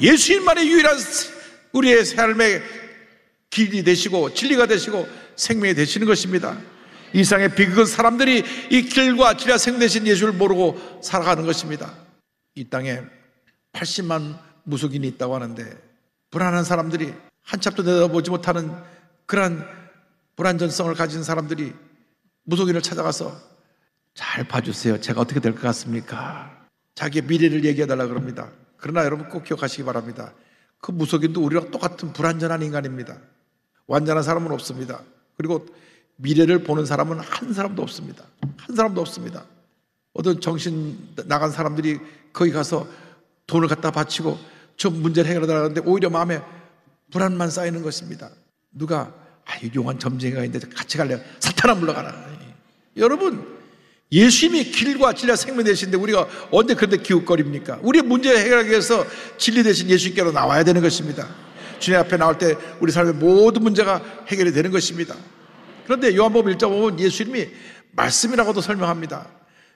예수님만의 유일한 우리의 삶의 길이 되시고 진리가 되시고 생명이 되시는 것입니다. 이 세상의 비극은 사람들이 이 길과 진리와 생명 되신 예수를 모르고 살아가는 것입니다. 이 땅에 80만 무속인이 있다고 하는데 불안한 사람들이 한참도 내다보지 못하는 그러한 불안전성을 가진 사람들이 무속인을 찾아가서 잘 봐주세요. 제가 어떻게 될 것 같습니까? 자기의 미래를 얘기해달라 그럽니다. 그러나 여러분 꼭 기억하시기 바랍니다. 그 무속인도 우리랑 똑같은 불완전한 인간입니다. 완전한 사람은 없습니다. 그리고 미래를 보는 사람은 한 사람도 없습니다. 한 사람도 없습니다. 어떤 정신 나간 사람들이 거기 가서 돈을 갖다 바치고 저 문제를 해결하려는데 오히려 마음에 불안만 쌓이는 것입니다. 누가 용한 점쟁이가 있는데 같이 갈래요? 사탄아 물러가라. 여러분, 예수님이 길과 진리와 생명 되시는데 우리가 언제 그런데 기웃거립니까? 우리의 문제 해결하기 위해서 진리 대신 예수님께로 나와야 되는 것입니다. 주님 앞에 나올 때 우리 삶의 모든 문제가 해결이 되는 것입니다. 그런데 요한복음 1장 보면 예수님이 말씀이라고도 설명합니다.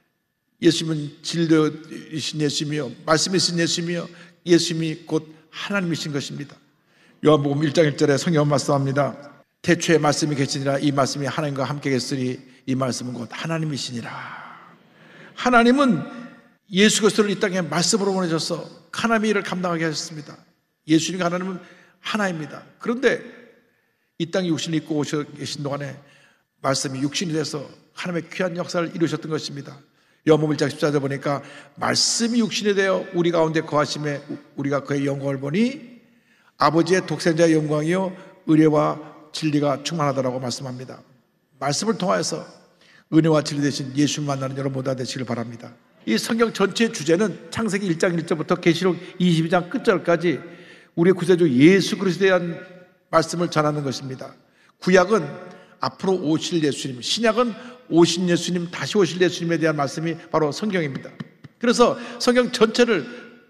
예수님은 진리이신 예수님이요 말씀이신 예수님이요 예수님이 곧 하나님이신 것입니다. 요한복음 1장 1절에 성경은 말씀합니다. 태초에 말씀이 계시니라. 이 말씀이 하나님과 함께 계시니 이 말씀은 곧 하나님이시니라. 하나님은 예수 그리스도를 이 땅에 말씀으로 보내셔서 하나님의 일을 감당하게 하셨습니다. 예수님과 하나님은 하나입니다. 그런데 이 땅에 육신이 입고 오셔 계신 동안에 말씀이 육신이 돼서 하나님의 귀한 역사를 이루셨던 것입니다. 요한복음 1장 14절 보니까 말씀이 육신이 되어 우리 가운데 거하심에 우리가 그의 영광을 보니 아버지의 독생자의 영광이요 은혜와 진리가 충만하다라고 말씀합니다. 말씀을 통하여서 은혜와 진리 되신 예수 만나는 여러분 모두 되시길 바랍니다. 이 성경 전체의 주제는 창세기 1장 1절부터 계시록 22장 끝절까지 우리의 구세주 예수 그리스도에 대한 말씀을 전하는 것입니다. 구약은 앞으로 오실 예수님, 신약은 오신 예수님, 다시 오실 예수님에 대한 말씀이 바로 성경입니다. 그래서 성경 전체를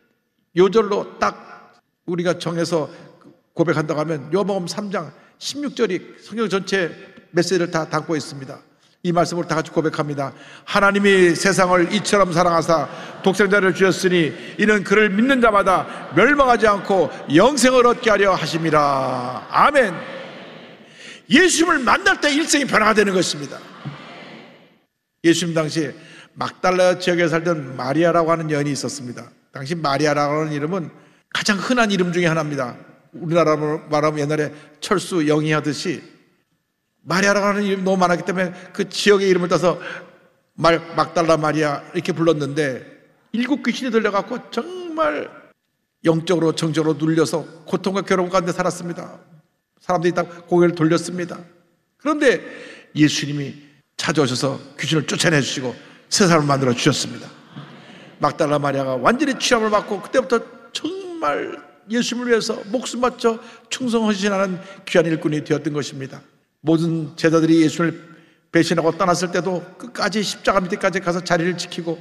요절로 딱 우리가 정해서 고백한다고 하면 요한복음 3장 16절이 성경 전체 메시지를 다 담고 있습니다. 이 말씀을 다 같이 고백합니다. 하나님이 세상을 이처럼 사랑하사 독생자를 주셨으니 이는 그를 믿는 자마다 멸망하지 않고 영생을 얻게 하려 하심이라. 아멘. 예수님을 만날 때 일생이 변화가 되는 것입니다. 예수님 당시 막달라 지역에 살던 마리아라고 하는 여인이 있었습니다. 당시 마리아라고 하는 이름은 가장 흔한 이름 중에 하나입니다. 우리나라로 말하면 옛날에 철수 영희 하듯이 마리아라고 하는 이름이 너무 많았기 때문에 그 지역의 이름을 따서 막달라 마리아 이렇게 불렀는데 7 귀신이 들려갖고 정말 영적으로 정적으로 눌려서 고통과 괴로움 가운데 살았습니다. 사람들이 다 고개를 돌렸습니다. 그런데 예수님이 찾아오셔서 귀신을 쫓아내 주시고 새 사람을 만들어 주셨습니다. 막달라 마리아가 완전히 취함을 받고 그때부터 정말 예수님을 위해서 목숨 바쳐 충성헌신하는 귀한 일꾼이 되었던 것입니다. 모든 제자들이 예수를 배신하고 떠났을 때도 끝까지 십자가 밑에까지 가서 자리를 지키고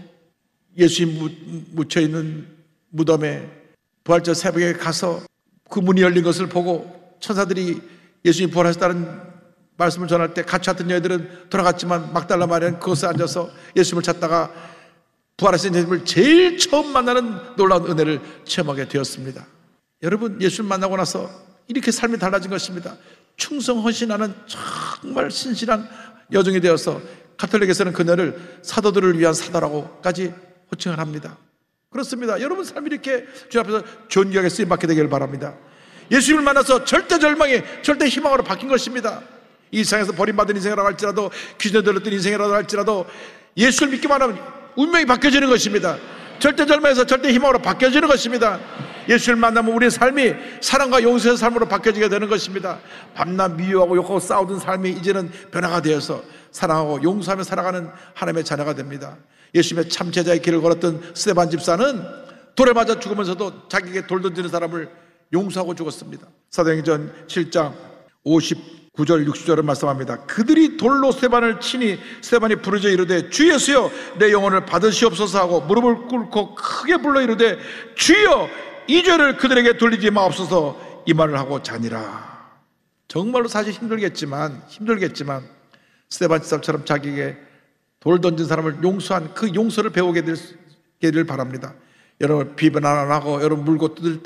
예수님 묻혀있는 무덤에 부활절 새벽에 가서 그 문이 열린 것을 보고 천사들이 예수님 부활하셨다는 말씀을 전할 때 같이 왔던 여인들은 돌아갔지만 막달라 마리아는 그곳에 앉아서 예수님을 찾다가 부활하신 예수님을 제일 처음 만나는 놀라운 은혜를 체험하게 되었습니다. 여러분, 예수를 만나고 나서 이렇게 삶이 달라진 것입니다. 충성헌신하는 정말 신실한 여종이 되어서 가톨릭에서는 그녀를 사도들을 위한 사도라고까지 호칭을 합니다. 그렇습니다. 여러분 삶이 이렇게 주 앞에서 존귀하게 쓰임받게 되기를 바랍니다. 예수님을 만나서 절대 절망이 절대 희망으로 바뀐 것입니다. 이 세상에서 버림받은 인생이라고 할지라도 귀신에 들렸던 인생이라고 할지라도 예수를 믿기만 하면 운명이 바뀌어지는 것입니다. 절대 절망에서 절대 희망으로 바뀌어지는 것입니다. 예수를 만나면 우리의 삶이 사랑과 용서의 삶으로 바뀌어지게 되는 것입니다. 밤낮 미워하고 욕하고 싸우던 삶이 이제는 변화가 되어서 사랑하고 용서하며 살아가는 하나님의 자녀가 됩니다. 예수님의 참 제자의 길을 걸었던 스데반 집사는 돌에 맞아 죽으면서도 자기에게 돌 던지는 사람을 용서하고 죽었습니다. 사도행전 7장 59절 60절을 말씀합니다. 그들이 돌로 스데반을 치니 스데반이 부르짖어 이르되 주 예수여 내 영혼을 받으시옵소서 하고 무릎을 꿇고 크게 불러 이르되 주여 이 죄를 그들에게 돌리지 마옵소서 이 말을 하고 자니라. 정말로 사실 힘들겠지만 스데반 집사처럼 자기에게 돌 던진 사람을 용서한 그 용서를 배우게 되기를 바랍니다. 여러분 비번 안 하고 여러분 물고 뜯을 때